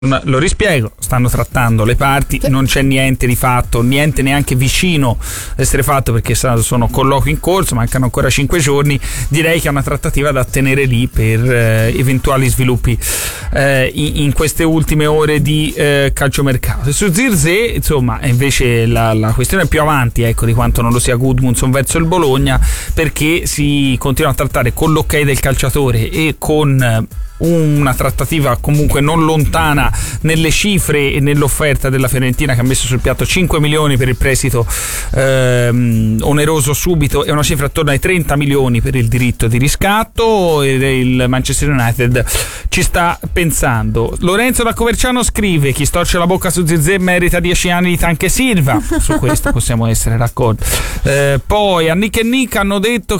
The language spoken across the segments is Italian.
Lo rispiego, stanno trattando le parti, non c'è niente di fatto, niente neanche vicino ad essere fatto, perché sono colloqui in corso, mancano ancora 5 giorni. Direi che è una trattativa da tenere lì per eventuali sviluppi in queste ultime ore di calciomercato. E su Zirkzee, insomma, invece la questione è più avanti, ecco, di quanto non lo sia Gudmundsson verso il Bologna, perché si continua a trattare con l'ok del calciatore e con una trattativa comunque non lontana nelle cifre e nell'offerta della Fiorentina, che ha messo sul piatto 5 milioni per il prestito oneroso subito e una cifra attorno ai 30 milioni per il diritto di riscatto, e il Manchester United ci sta pensando. Lorenzo da Coverciano scrive: chi storce la bocca su Zirkzee merita 10 anni di Tanque Silva. Su questo possiamo essere d'accordo. Poi a Nick e Nick hanno detto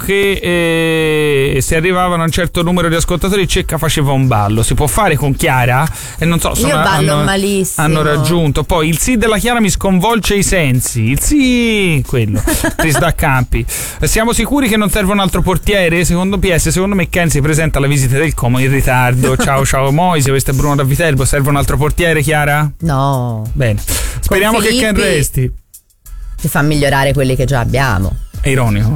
che se arrivavano a un certo numero di ascoltatori Cecca faceva un ballo. Si può fare con Chiara? E non so, io ballo malissimo. Hanno raggiunto. Poi il sì della Chiara mi sconvolge i sensi. Il sì, quello Chris da Campi. Siamo sicuri che non serve un altro portiere? Secondo PS, secondo me Ken si presenta alla visita del Como in ritardo. Ciao Moise, questo è Bruno da Viterbo. Serve un altro portiere, Chiara? No. Bene, speriamo che Ken resti. Ti fa migliorare quelli che già abbiamo. È ironico.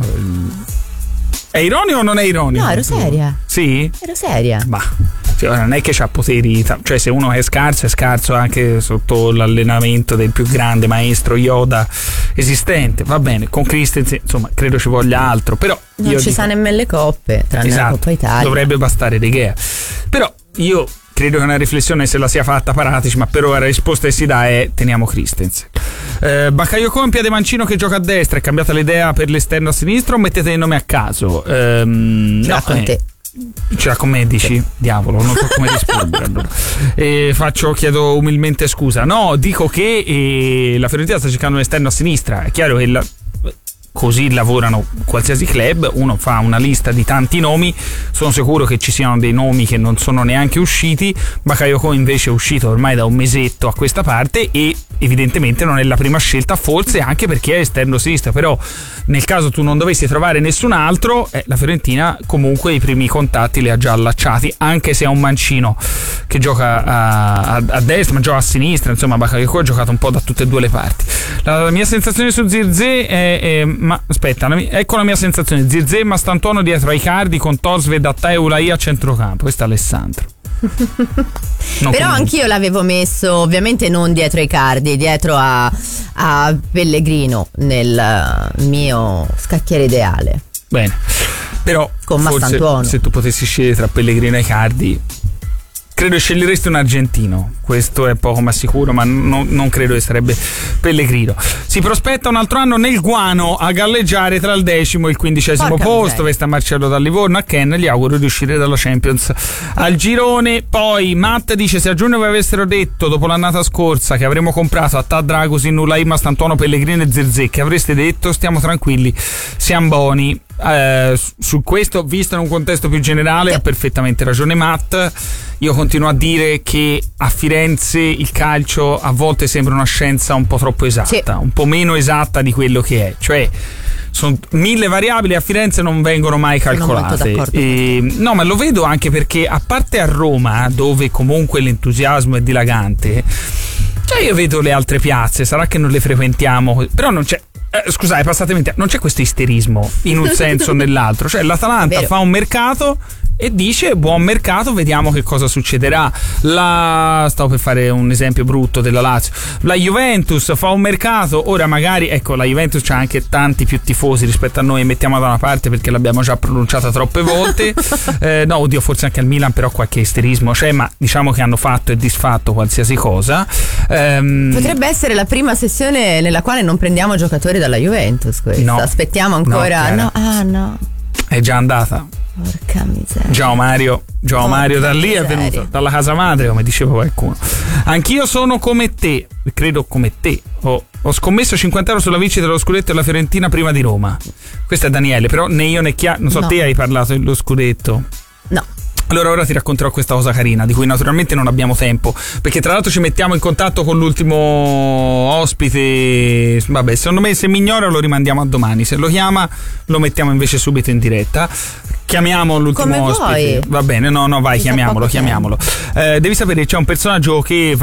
È ironico o non è ironico? No, ero seria. Sì? Ero seria. Bah, cioè, non è che c'ha poteri, cioè se uno è scarso anche sotto l'allenamento del più grande maestro Yoda esistente, va bene. Con Christensen insomma credo ci voglia altro, però non ci sa nemmeno le coppe, tranne la Coppa Italia. Dovrebbe bastare De Gea. Però io credo che una riflessione se la sia fatta Paratici, ma per ora la risposta che si dà è teniamo Christensen. Bakayoko in piede mancino che gioca a destra, è cambiata l'idea per l'esterno a sinistra o mettete il nome a caso? Ce l'ha con te. Ce l'ha con me, dici? Diavolo, non so come rispondere. Allora. Chiedo umilmente scusa. No, dico che la Fiorentina sta cercando un esterno a sinistra. È chiaro che così lavorano qualsiasi club, uno fa una lista di tanti nomi, sono sicuro che ci siano dei nomi che non sono neanche usciti. Bakayoko invece è uscito ormai da un mesetto a questa parte e evidentemente non è la prima scelta, forse anche perché è esterno sinistra, però nel caso tu non dovessi trovare nessun altro, la Fiorentina comunque i primi contatti li ha già allacciati, anche se è un mancino che gioca a destra ma gioca a sinistra, insomma Bakayoko ha giocato un po' da tutte e due le parti. La mia sensazione su Zirkzee è ma aspetta, ecco la mia sensazione: Zirkzee e Mastantuono dietro ai cardi con Torsved, Atta e Ulai a centrocampo. Questo è Alessandro. Però anch'io l'avevo messo ovviamente non dietro ai cardi, dietro a Pellegrino nel mio scacchiere ideale. Bene, però con Mastantuono, se tu potessi scegliere tra Pellegrino e Icardi, credo sceglieresti un argentino. Questo è poco ma sicuro, ma non credo che sarebbe Pellegrino. Si prospetta un altro anno nel guano a galleggiare tra il 10° e il 15° posto. Dove sta Marcello da Livorno. A Ken gli auguro di uscire dalla Champions al girone. Poi Matt dice: se a giugno vi avessero detto dopo l'annata scorsa che avremmo comprato Atta, Dragusin, Ulai, Mastantuono, Pellegrino e Zirkzee, che avreste detto stiamo tranquilli, siamo buoni. Su questo, visto in un contesto più generale, ha perfettamente ragione Matt. Io continuo a dire che a Firenze il calcio a volte sembra una scienza un po' troppo esatta, un po' meno esatta di quello che è, cioè sono 1000 variabili, a Firenze non vengono mai calcolate. No, ma lo vedo anche perché, a parte a Roma dove comunque l'entusiasmo è dilagante, cioè io vedo le altre piazze, sarà che non le frequentiamo, però non c'è scusate, passatemi, non c'è questo isterismo in un senso o nell'altro, cioè l'Atalanta fa un mercato e dice buon mercato, vediamo che cosa succederà. Stavo per fare un esempio brutto della Lazio, la Juventus fa un mercato, ora magari, ecco, la Juventus c'ha anche tanti più tifosi rispetto a noi, mettiamola da una parte perché l'abbiamo già pronunciata troppe volte. No, oddio, forse anche al Milan però qualche isterismo c'è, ma diciamo che hanno fatto e disfatto qualsiasi cosa. Potrebbe essere la prima sessione nella quale non prendiamo giocatori dalla Juventus, questa. No, aspettiamo ancora. No. È già andata. Porca miseria. Ciao Mario da lì è venuto, dalla casa madre, come diceva qualcuno. Anch'io sono come te, credo come te. Ho scommesso 50 euro sulla vincita dello scudetto della Fiorentina prima di Roma. Questo è Daniele, però né io né Chiara, non so, no. Te hai parlato dello scudetto? No. Allora ora ti racconterò questa cosa carina, di cui naturalmente non abbiamo tempo, perché tra l'altro ci mettiamo in contatto con l'ultimo ospite. Vabbè, secondo me se mi ignora lo rimandiamo a domani, se lo chiama lo mettiamo invece subito in diretta. Chiamiamo l'ultimo come ospite. Vuoi. Va bene, no, vai, chiamiamolo. Devi sapere, c'è un personaggio che